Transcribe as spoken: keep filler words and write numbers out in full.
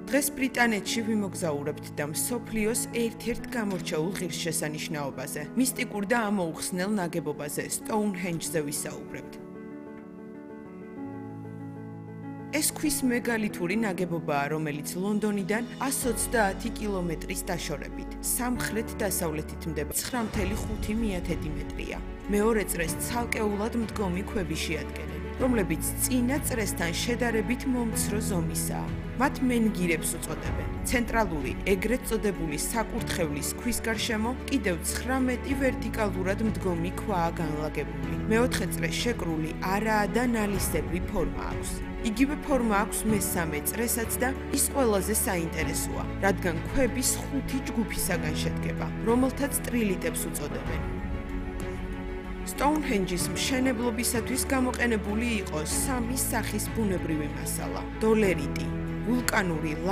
დღეს ბრიტანეთში ვიმოგზაურებთ და მსოფლიოს ერთ-ერთ გამორჩეულ ღირსშესანიშნაობაზე, მისტიკურ და ამოუხსნელ ნაგებობაზე, Stonehenge-ზე ვისაუბრებთ. ეს ქვის მეგალითური ნაგებობაა, რომელიც ლონდონიდან εκατს ოცდაათი კილომეტრის დაშორებით, სამხრეთ-დასავლეთით მდება ცხრა ათეული ხუთი მეტრია. მეორე წრეს ცალკეულად მდგომი ქვები შეადგენენ, რომლებიც წინა წრესთან შედარებით მომცრო ზომისაა. მათ მენგირებს უწოდებენ. ცენტრალური, ეგრეთ წოდებული საკურთხევლის ქვის გარშემო კიდევ ცხრამეტი ვერტიკალურად მდგომი ქვაა განლაგებული. მეოთხე წრეს შეკრული არაა და ნალისებრი ფორმა აქვს. იგივე ფორმა აქვს მესამე წრესაც და ის ყველაზე საინტერესოა, რადგან ქვების ხუთი ჯგუფისაგან შედგება, რომელთაც ტრილიტებს უწოდებენ. Stonehenge-ის მშენებლობისათვის გამოყენებული იყო სამი სახის ბუნებრივი მასალა: დოლერიტი, ვულკანური